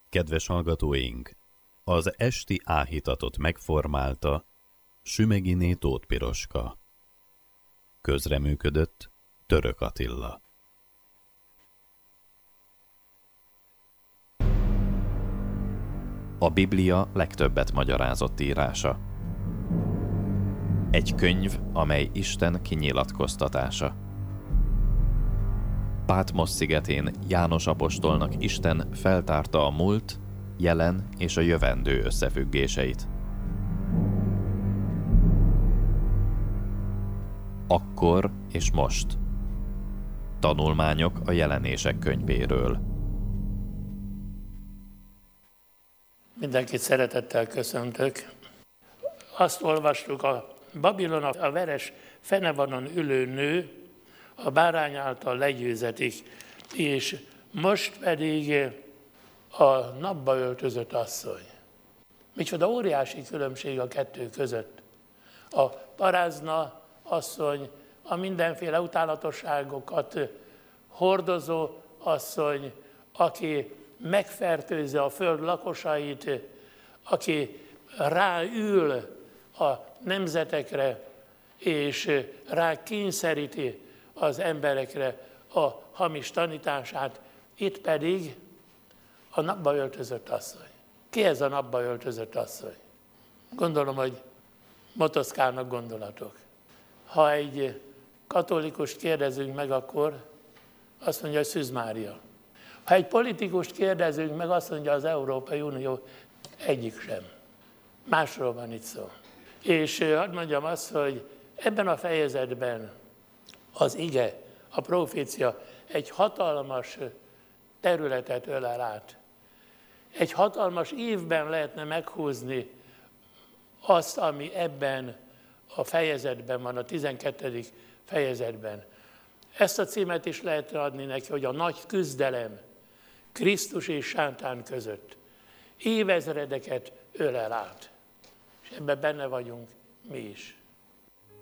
Kedves hallgatóink, az esti áhítatot megformálta Sümeghiné Tóth Piroska. Közreműködött Török Attila. A Biblia legtöbbet magyarázott írása. Egy könyv, amely Isten kinyilatkoztatása. Pátmosz szigetén János apostolnak Isten feltárta a múlt, jelen és a jövendő összefüggéseit. Akkor és most. Tanulmányok a Jelenések könyvéről. Mindenkit szeretettel köszöntök. Azt olvastuk, a Babilon, a veres fenevanon ülő nő, a bárány által legyőzetik, és most pedig a napba öltözött asszony. Micsoda óriási különbség a kettő között. A parázna asszony, a mindenféle utálatosságokat hordozó asszony, aki megfertőzi a föld lakosait, aki ráül a nemzetekre, és rá kényszeríti az emberekre a hamis tanítását, itt pedig a napba öltözött asszony. Ki ez a napba öltözött asszony? Gondolom, hogy motoszkálnak gondolatok. Ha egy katolikust kérdezünk meg, akkor azt mondja, hogy Szűz Mária. Ha egy politikust kérdezünk meg, azt mondja, az Európai Unió, egyik sem. Másról van itt szó. És hadd mondjam azt, hogy ebben a fejezetben az ige, a profécia egy hatalmas területet ölel át. Egy hatalmas évben lehetne meghúzni azt, ami ebben a fejezetben van, a 12. fejezetben. Ezt a címet is lehetne adni neki, hogy a nagy küzdelem Krisztus és sátán között. Évezredeket ölel át. És ebben benne vagyunk mi is.